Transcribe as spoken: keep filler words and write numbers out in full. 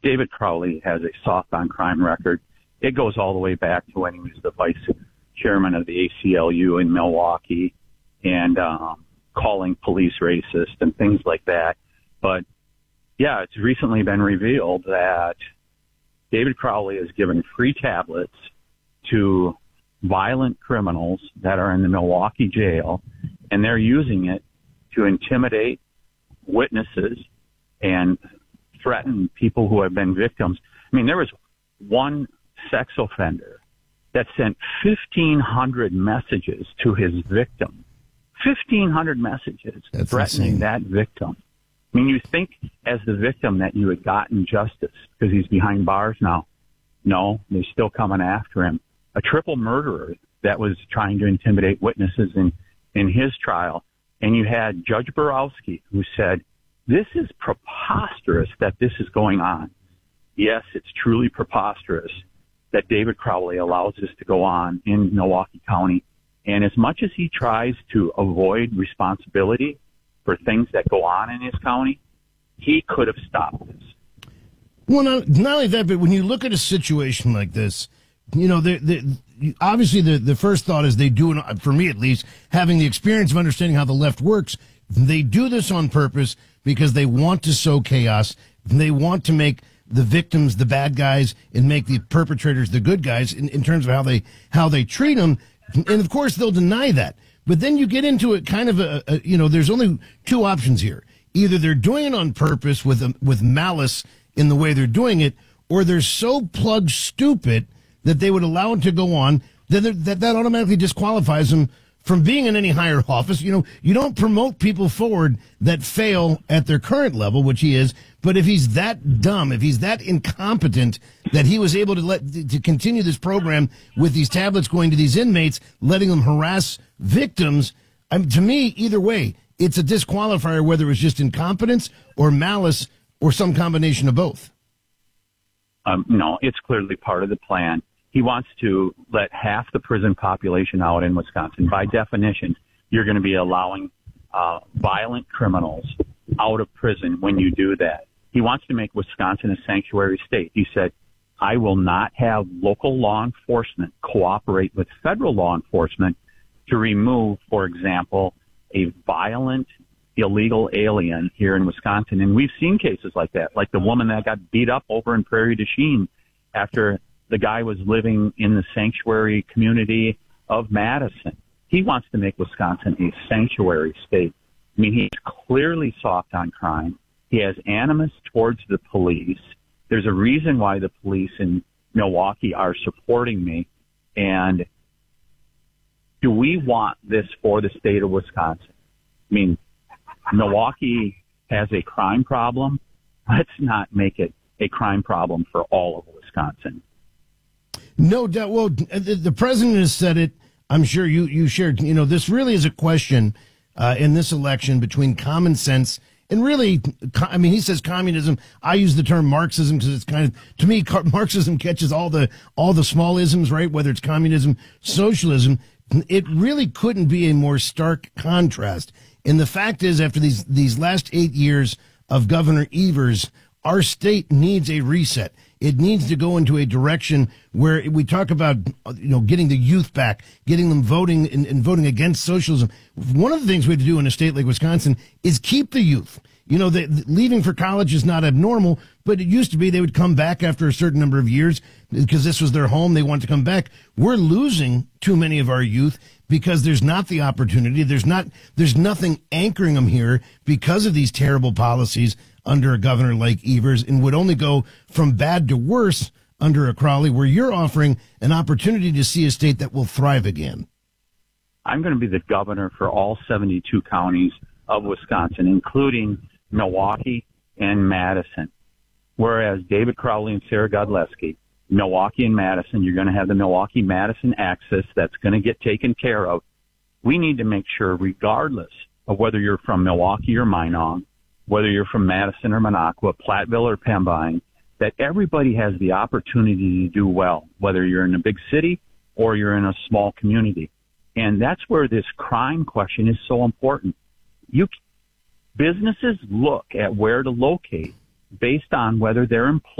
David Crowley has a soft on crime record. It goes all the way back to when he was the vice chairman of the A C L U in Milwaukee and um, calling police racist and things like that. But, yeah, it's recently been revealed that David Crowley has given free tablets to violent criminals that are in the Milwaukee jail, and they're using it to intimidate witnesses and threaten people who have been victims. I mean, there was one sex offender that sent fifteen hundred messages to his victim. fifteen hundred messages That's threatening insane. that victim. I mean, you think as the victim that you had gotten justice because he's behind bars now. No, they're still coming after him. A triple murderer that was trying to intimidate witnesses in, in his trial. And you had Judge Borowski who said, this is preposterous that this is going on. Yes, it's truly preposterous that David Crowley allows this to go on in Milwaukee County. And as much as he tries to avoid responsibility for things that go on in his county, he could have stopped this. Well, not, not only that, but when you look at a situation like this, you know, the, the, obviously the, the first thought is they do, for me at least, having the experience of understanding how the left works, they do this on purpose because they want to sow chaos. They want to make the victims the bad guys and make the perpetrators the good guys in, in terms of how they how they treat them. And, of course, they'll deny that. But then you get into it kind of a, a you know, there's only two options here. Either they're doing it on purpose with a, with malice in the way they're doing it, or they're so plug stupid that they would allow it to go on, then that that automatically disqualifies them from being in any higher office. You know, you don't promote people forward that fail at their current level, which he is. But if he's that dumb, if he's that incompetent that he was able to let to continue this program with these tablets going to these inmates, letting them harass victims, I mean, to me, either way, it's a disqualifier, whether it was just incompetence or malice or some combination of both. Um, no, it's clearly part of the plan. He wants to let half the prison population out in Wisconsin. By definition, you're going to be allowing uh, violent criminals out of prison when you do that. He wants to make Wisconsin a sanctuary state. He said, I will not have local law enforcement cooperate with federal law enforcement to remove, for example, a violent illegal alien here in Wisconsin. And we've seen cases like that, like the woman that got beat up over in Prairie du Chien after the guy was living in the sanctuary community of Madison. He wants to make Wisconsin a sanctuary state. I mean, he's clearly soft on crime. He has animus towards the police. There's a reason why the police in Milwaukee are supporting me. And do we want this for the state of Wisconsin? I mean, Milwaukee has a crime problem. Let's not make it a crime problem for all of Wisconsin. No doubt. Well, the, the president has said it. I'm sure you, you shared, you know, this really is a question uh, in this election between common sense and really, I mean, he says communism. I use the term Marxism because it's kind of, to me, Marxism catches all the, all the small isms, right? Whether it's communism, socialism, it really couldn't be a more stark contrast. And the fact is, after these, these last eight years of Governor Evers, our state needs a reset. It needs to go into a direction where we talk about, you know, getting the youth back, getting them voting and, and voting against socialism. One of the things we have to do in a state like Wisconsin is keep the youth. You know, the, the leaving for college is not abnormal, but it used to be they would come back after a certain number of years because this was their home. They want to come back. We're losing too many of our youth because there's not the opportunity. There's not, there's nothing anchoring them here because of these terrible policies under a governor like Evers, and would only go from bad to worse under a Crowley, where you're offering an opportunity to see a state that will thrive again. I'm going to be the governor for all seventy-two counties of Wisconsin, including Milwaukee and Madison. Whereas David Crowley and Sarah Godleski, Milwaukee and Madison, you're going to have the Milwaukee-Madison axis that's going to get taken care of. We need to make sure, regardless of whether you're from Milwaukee or Minong, whether you're from Madison or Minocqua, Platteville or Pembine, that everybody has the opportunity to do well, whether you're in a big city or you're in a small community. And that's where this crime question is so important. You, businesses look at where to locate based on whether their employees